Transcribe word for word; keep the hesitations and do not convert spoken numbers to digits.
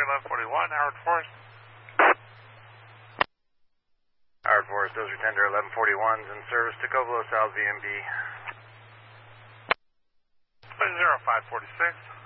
eleven forty-one, Howard Forest. Howard Forest, those are tender eleven forty-ones in service to Covelo South V M P. zero five forty-six.